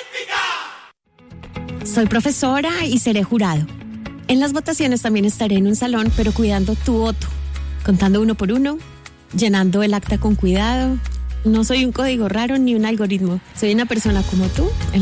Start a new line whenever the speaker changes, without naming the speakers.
Soy profesora y seré jurado. En las votaciones también estaré en un salón, pero cuidando tu voto, contando uno por uno, llenando el acta con cuidado. No soy un código raro ni un algoritmo. Soy una persona como tú,